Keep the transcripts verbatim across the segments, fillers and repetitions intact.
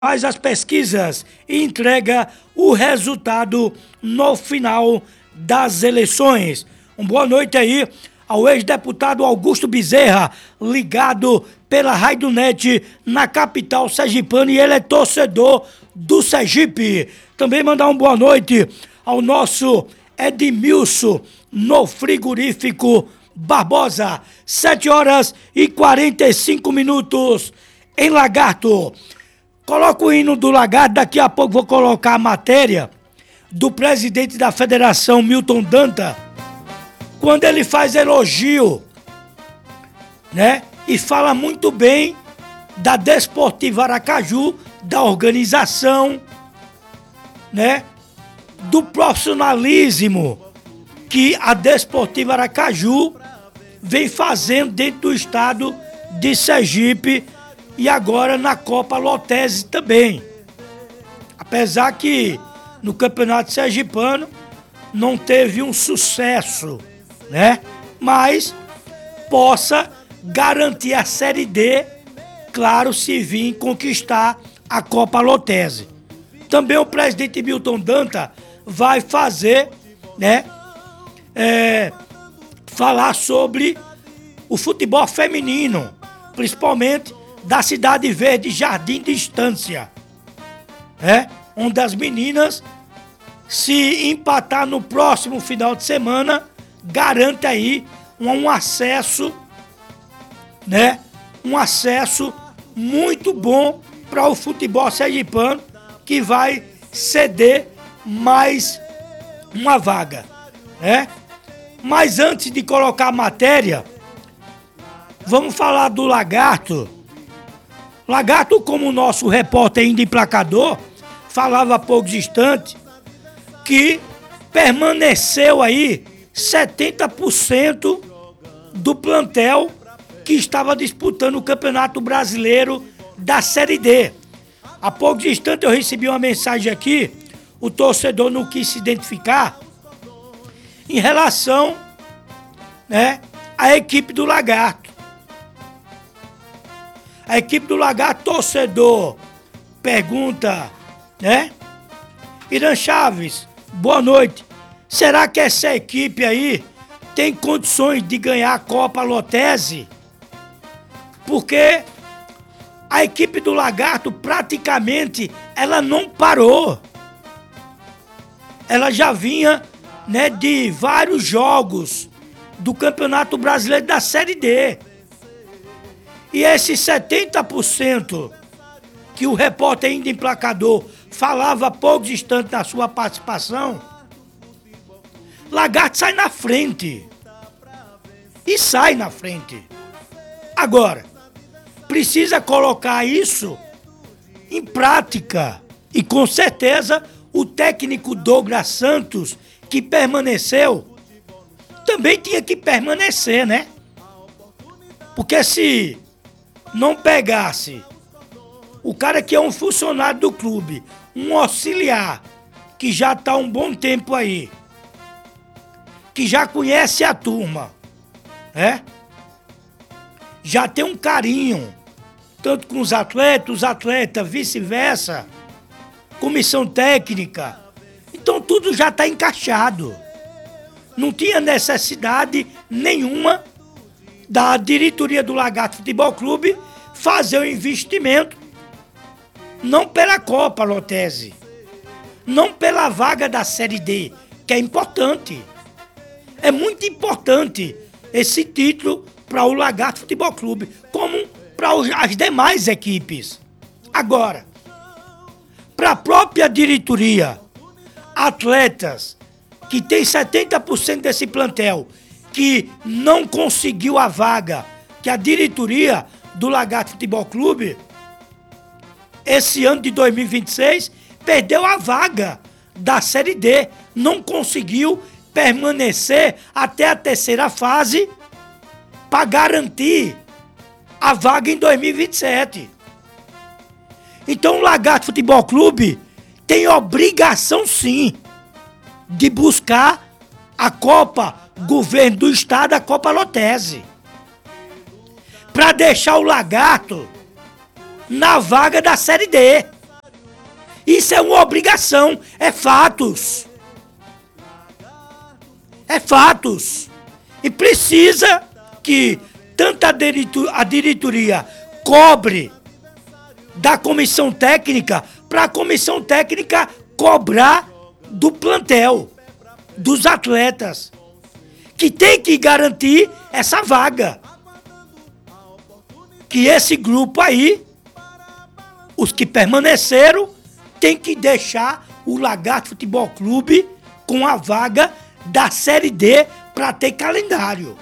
faz as pesquisas e entrega o resultado no final das eleições. Uma boa noite aí ao ex-deputado Augusto Bezerra, ligado pela Rádio Net na capital sergipana, e ele é torcedor do Sergipe. Também mandar uma boa noite ao nosso Edmilson no frigorífico Barbosa. sete horas e quarenta e cinco minutos em Lagarto. Coloca o hino do Lagarto, daqui a pouco vou colocar a matéria do presidente da federação, Milton Danta, quando ele faz elogio, né? E fala muito bem da Desportiva Aracaju, da organização, né? Do profissionalismo que a Desportiva Aracaju vem fazendo dentro do estado de Sergipe e agora na Copa Lotese também. Apesar que no Campeonato Sergipano não teve um sucesso, né? Mas possa garantir a Série D, claro, se vir conquistar a Copa Lotese. Também o presidente Milton Danta vai fazer, né? É, falar sobre o futebol feminino, principalmente da Cidade Verde Jardim de Estância, né? Onde as meninas, se empatar no próximo final de semana, garante aí um, um acesso, né? Um acesso muito bom para o futebol sergipano, que vai ceder mais uma vaga, né? Mas antes de colocar a matéria, vamos falar do Lagarto. Lagarto, como o nosso repórter ainda emplacador, falava há poucos instantes, que permaneceu aí setenta por cento do plantel que estava disputando o Campeonato Brasileiro da Série D. Há poucos instantes eu recebi uma mensagem aqui, o torcedor não quis se identificar, em relação, né, à equipe do Lagarto. A equipe do Lagarto, torcedor, pergunta, né? Irã Chaves, boa noite. Será que essa equipe aí tem condições de ganhar a Copa Lotese? Porque a equipe do Lagarto praticamente ela não parou. Ela já vinha, né, de vários jogos do Campeonato Brasileiro da Série D. E esses setenta por cento que o repórter ainda emplacador falava há poucos instantes na sua participação, Lagarto sai na frente. E sai na frente. Agora, precisa colocar isso em prática. E com certeza o técnico Douglas Santos, que permaneceu, também tinha que permanecer, né? Porque se não pegasse o cara que é um funcionário do clube, um auxiliar, que já está um bom tempo aí, que já conhece a turma, né? Já tem um carinho, tanto com os atletas, os atletas, vice-versa, comissão técnica. Então tudo já está encaixado. Não tinha necessidade nenhuma da diretoria do Lagarto Futebol Clube fazer o investimento, não pela Copa Lotese, não pela vaga da Série D, que é importante. É muito importante esse título para o Lagarto Futebol Clube, como para as demais equipes. Agora, para a própria diretoria, atletas que tem setenta por cento desse plantel que não conseguiu a vaga, que a diretoria do Lagarto Futebol Clube, esse ano de dois mil e vinte e seis, perdeu a vaga da Série D, não conseguiu permanecer até a terceira fase para garantir a vaga em dois mil e vinte e sete. Então o Lagarto Futebol Clube tem obrigação sim de buscar a Copa Governo do Estado, a Copa Lotese, para deixar o Lagarto na vaga da Série D. Isso é uma obrigação, é fatos. É fatos. E precisa que tanto a diretoria, a diretoria cobre da comissão técnica, para a comissão técnica cobrar do plantel, dos atletas, que tem que garantir essa vaga. Que esse grupo aí, os que permaneceram, tem que deixar o Lagarto Futebol Clube com a vaga da Série D para ter calendário.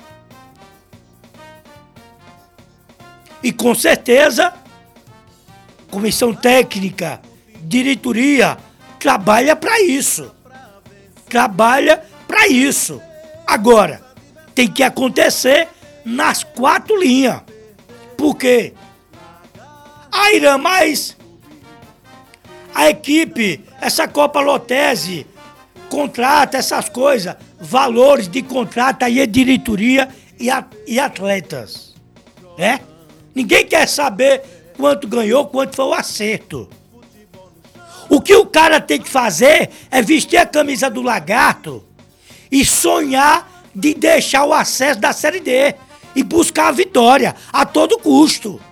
E com certeza, comissão técnica, diretoria, trabalha para isso. Trabalha para isso. Agora, tem que acontecer nas quatro linhas. Por quê? Ah, Irã, mas a equipe, essa Copa Lotese, contrata essas coisas, valores de contrato aí é diretoria e, a, e atletas, né? Ninguém quer saber quanto ganhou, quanto foi o acerto. O que o cara tem que fazer é vestir a camisa do Lagarto e sonhar de deixar o acesso da Série D e buscar a vitória a todo custo.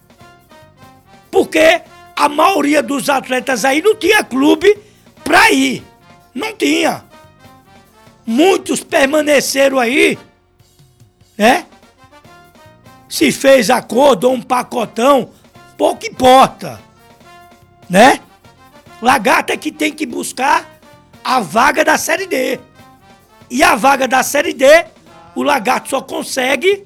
Porque a maioria dos atletas aí não tinha clube pra ir. Não tinha. Muitos permaneceram aí, né? Se fez acordo ou um pacotão, pouco importa, né? Lagarto é que tem que buscar a vaga da Série D. E a vaga da Série D, o Lagarto só consegue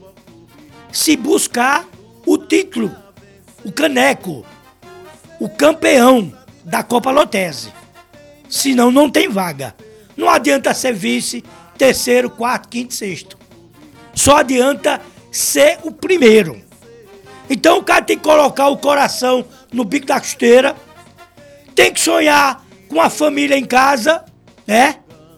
se buscar o título, o caneco, o campeão da Copa Lotese. Senão não tem vaga. Não adianta ser vice, terceiro, quarto, quinto, sexto. Só adianta ser o primeiro. Então o cara tem que colocar o coração no bico da costeira, tem que sonhar com a família em casa, né?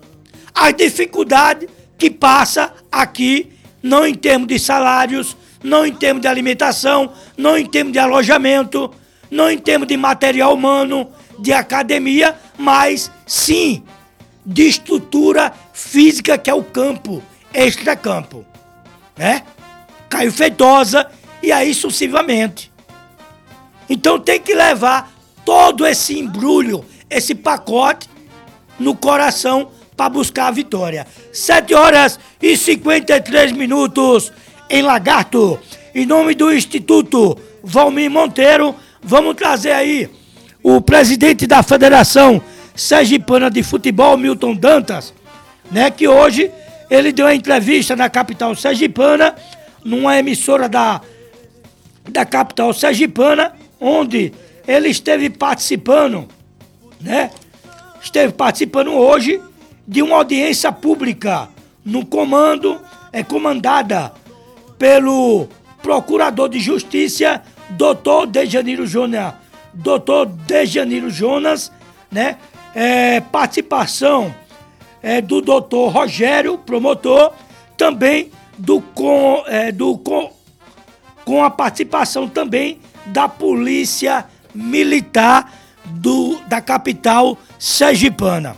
As dificuldades que passa aqui, não em termos de salários, não em termos de alimentação, não em termos de alojamento, não em termos de material humano, de academia, mas sim de estrutura física, que é o campo, extracampo, né? Caio Feitosa e aí sucessivamente. Então tem que levar todo esse embrulho, esse pacote no coração para buscar a vitória. sete horas e cinquenta e três minutos em Lagarto. Em nome do Instituto Valmir Monteiro, vamos trazer aí o presidente da Federação Sergipana de Futebol, Milton Dantas, né, que hoje ele deu uma entrevista na capital sergipana, numa emissora da, da capital sergipana, onde ele esteve participando, né, esteve participando hoje de uma audiência pública no comando, é comandada pelo Procurador de Justiça, doutor Dejaniro Jonas, doutor Dejaniro Jonas, né? É, participação é, do doutor Rogério, promotor, também do com, é, do com, com a participação também da Polícia Militar do, da capital sergipana.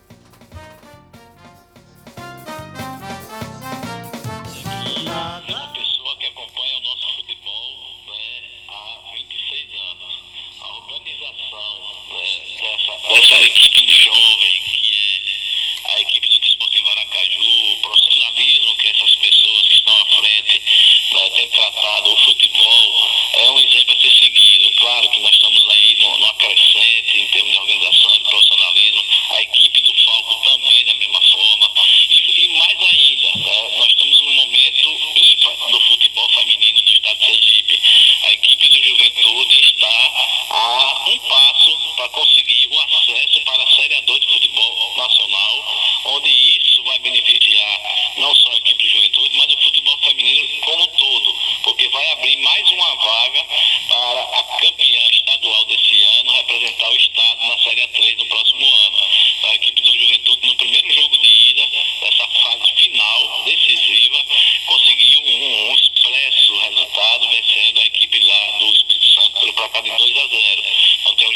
Essa equipe jovem, que é a equipe do Desportivo Aracaju, o profissionalismo que essas pessoas que estão à frente, né, têm tratado o futebol, é um exemplo a ser seguido. Claro que nós estamos aí no, numa crescente em termos de organização, de profissionalismo, a equipe do Falco também da mesma forma, e, e mais ainda, né, nós estamos num momento ímpar do futebol feminino do estado de Sergipe. A equipe do Juventude está a um passo para conseguir o acesso para a Série A dois de futebol nacional, onde isso vai beneficiar não só a equipe de Juventude, mas o futebol feminino como um todo, porque vai abrir mais uma vaga para a campeã estadual desse ano representar o estado na Série A três.